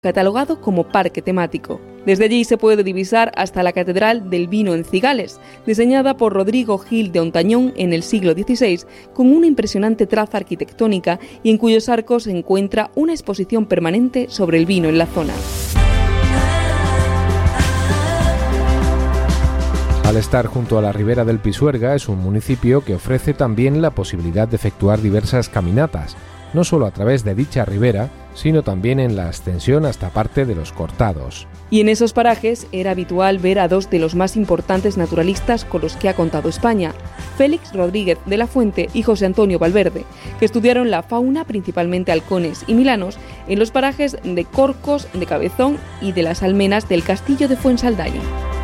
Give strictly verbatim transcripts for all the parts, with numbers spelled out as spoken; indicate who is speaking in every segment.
Speaker 1: catalogado como parque temático. Desde allí se puede divisar hasta la Catedral del Vino en Cigales, diseñada por Rodrigo Gil de Ontañón en el siglo dieciséis, con una impresionante traza arquitectónica y en cuyos arcos se encuentra una exposición permanente sobre el vino en la zona.
Speaker 2: Al estar junto a la ribera del Pisuerga, es un municipio que ofrece también la posibilidad de efectuar diversas caminatas, no solo a través de dicha ribera, sino también en la ascensión hasta parte de los Cortados.
Speaker 1: Y en esos parajes era habitual ver a dos de los más importantes naturalistas con los que ha contado España, Félix Rodríguez de la Fuente y José Antonio Valverde, que estudiaron la fauna, principalmente halcones y milanos, en los parajes de Corcos, de Cabezón y de las Almenas del Castillo de Fuensaldaña.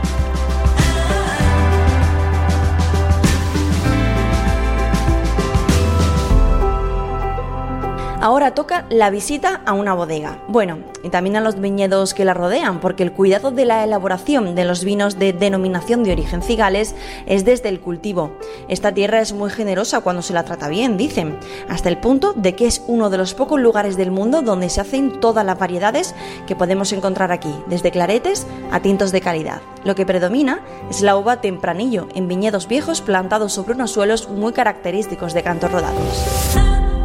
Speaker 3: Ahora toca la visita a una bodega. Bueno, y también a los viñedos que la rodean, porque el cuidado de la elaboración de los vinos de denominación de origen Cigales es desde el cultivo. Esta tierra es muy generosa cuando se la trata bien, dicen, hasta el punto de que es uno de los pocos lugares del mundo donde se hacen todas las variedades que podemos encontrar aquí, desde claretes a tintos de calidad. Lo que predomina es la uva tempranillo, en viñedos viejos plantados sobre unos suelos muy característicos de Cantos Rodados.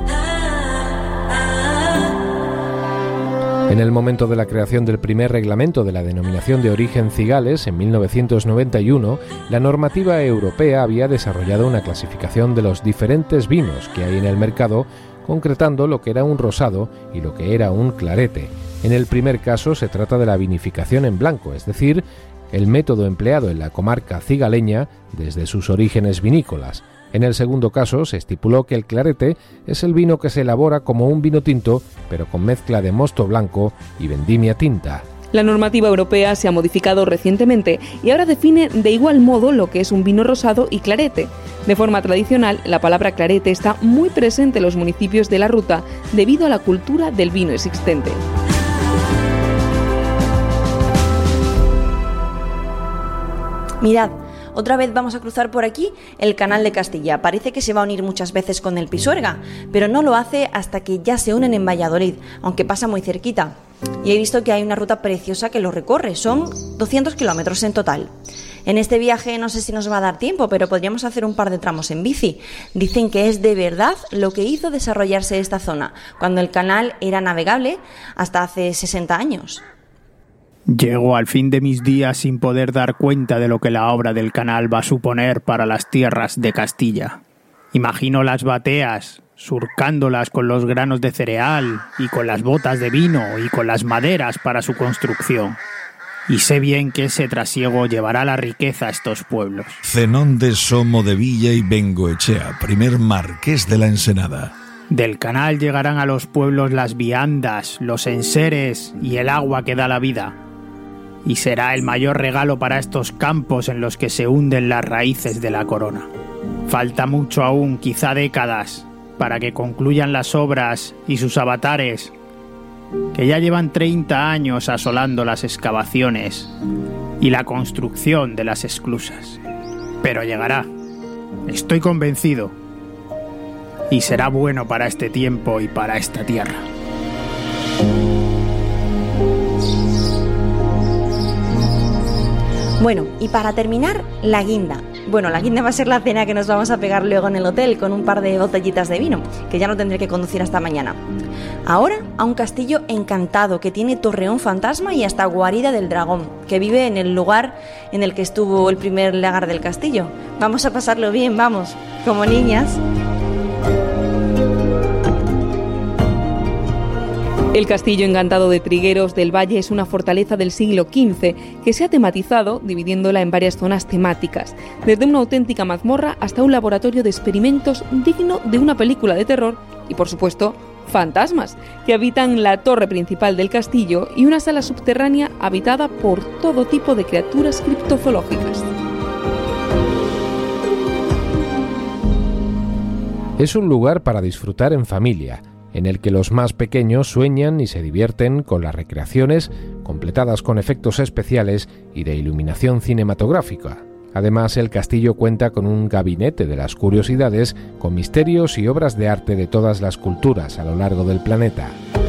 Speaker 2: En el momento de la creación del primer reglamento de la denominación de origen Cigales, en mil novecientos noventa y uno, la normativa europea había desarrollado una clasificación de los diferentes vinos que hay en el mercado, concretando lo que era un rosado y lo que era un clarete. En el primer caso se trata de la vinificación en blanco, es decir, el método empleado en la comarca cigaleña desde sus orígenes vinícolas. En el segundo caso se estipuló que el clarete es el vino que se elabora como un vino tinto, pero con mezcla de mosto blanco y vendimia tinta.
Speaker 1: La normativa europea se ha modificado recientemente y ahora define de igual modo lo que es un vino rosado y clarete. De forma tradicional, la palabra clarete está muy presente en los municipios de la ruta debido a la cultura del vino existente.
Speaker 3: Mirad, otra vez vamos a cruzar por aquí el Canal de Castilla. Parece que se va a unir muchas veces con el Pisuerga, pero no lo hace hasta que ya se unen en Valladolid, aunque pasa muy cerquita. Y he visto que hay una ruta preciosa que lo recorre, son doscientos kilómetros en total. En este viaje no sé si nos va a dar tiempo, pero podríamos hacer un par de tramos en bici. Dicen que es de verdad lo que hizo desarrollarse esta zona, cuando el canal era navegable hasta hace sesenta años.
Speaker 4: Llego al fin de mis días sin poder dar cuenta de lo que la obra del canal va a suponer para las tierras de Castilla. Imagino las bateas, surcándolas con los granos de cereal y con las botas de vino y con las maderas para su construcción. Y sé bien que ese trasiego llevará la riqueza a estos pueblos.
Speaker 5: Zenón de Somo de Villa y Bengoechea, primer marqués de la Ensenada.
Speaker 4: Del canal llegarán a los pueblos las viandas, los enseres y el agua que da la vida. Y será el mayor regalo para estos campos en los que se hunden las raíces de la corona. Falta mucho aún, quizá décadas, para que concluyan las obras y sus avatares, que ya llevan treinta años asolando las excavaciones y la construcción de las esclusas. Pero llegará, estoy convencido, y será bueno para este tiempo y para esta tierra.
Speaker 3: Bueno, y para terminar, la guinda. Bueno, la guinda va a ser la cena que nos vamos a pegar luego en el hotel con un par de botellitas de vino, que ya no tendré que conducir hasta mañana. Ahora a un castillo encantado que tiene torreón fantasma y hasta guarida del dragón, que vive en el lugar en el que estuvo el primer lagar del castillo. Vamos a pasarlo bien, vamos, como niñas.
Speaker 1: El Castillo Encantado de Trigueros del Valle es una fortaleza del siglo quince que se ha tematizado dividiéndola en varias zonas temáticas, desde una auténtica mazmorra hasta un laboratorio de experimentos digno de una película de terror y, por supuesto, fantasmas que habitan la torre principal del castillo y una sala subterránea habitada por todo tipo de criaturas criptozoológicas.
Speaker 2: Es un lugar para disfrutar en familia, en el que los más pequeños sueñan y se divierten con las recreaciones completadas con efectos especiales y de iluminación cinematográfica. Además, el castillo cuenta con un gabinete de las curiosidades con misterios y obras de arte de todas las culturas a lo largo del planeta.